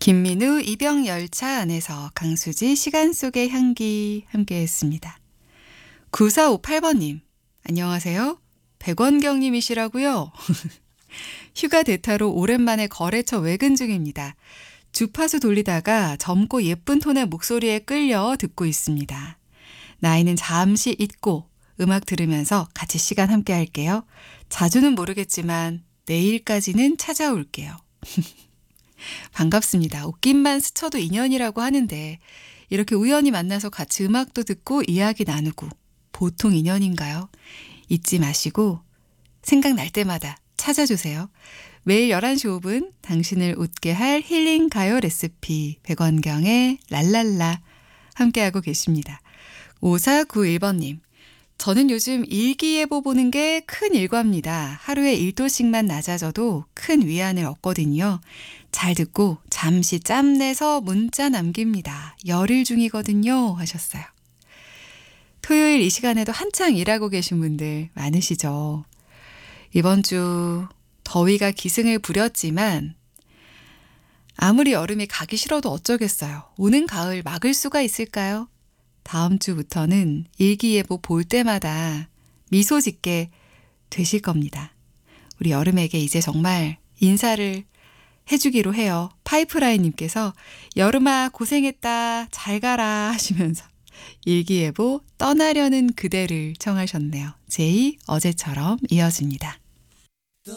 김민우 입영열차 안에서 강수지 시간 속의 향기 함께했습니다. 9458번님 안녕하세요. 백원경님이시라고요? 휴가 대타로 오랜만에 거래처 외근 중입니다. 주파수 돌리다가 젊고 예쁜 톤의 목소리에 끌려 듣고 있습니다. 나이는 잠시 잊고 음악 들으면서 같이 시간 함께 할게요. 자주는 모르겠지만 내일까지는 찾아올게요. 반갑습니다. 옷깃만 스쳐도 인연이라고 하는데 이렇게 우연히 만나서 같이 음악도 듣고 이야기 나누고 보통 인연인가요? 잊지 마시고 생각날 때마다 찾아주세요. 매일 11시 5분 당신을 웃게 할 힐링 가요 레시피 백원경의 랄랄라 함께하고 계십니다. 5491번님 저는 요즘 일기예보 보는 게 큰 일과입니다. 하루에 1도씩만 낮아져도 큰 위안을 얻거든요. 잘 듣고 잠시 짬내서 문자 남깁니다. 열일 중이거든요 하셨어요. 토요일 이 시간에도 한창 일하고 계신 분들 많으시죠. 이번 주 더위가 기승을 부렸지만 아무리 여름이 가기 싫어도 어쩌겠어요. 오는 가을 막을 수가 있을까요? 다음 주부터는 일기예보 볼 때마다 미소 짓게 되실 겁니다. 우리 여름에게 이제 정말 인사를 해주기로 해요. 파이프라인님께서 여름아 고생했다 잘 가라 하시면서 일기예보 떠나려는 그대를 청하셨네요. 제이 어제처럼 이어집니다.